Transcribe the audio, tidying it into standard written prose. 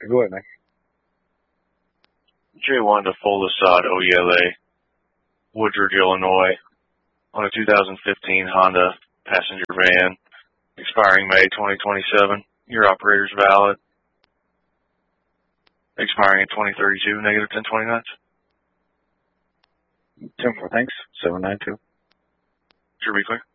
Go ahead, Nick. J1 to full Assad OELA, Woodridge, Illinois, on a 2015 Honda passenger van, expiring May 2027. Your operator's valid. Expiring in 2032, negative 1029. 10-4, thanks. 792. Sure, be clear.